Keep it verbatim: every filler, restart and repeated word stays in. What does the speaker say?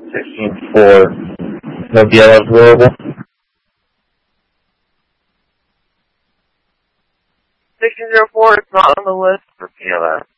sixteen four. No B L S available. sixteen oh four is not on the list for P L S.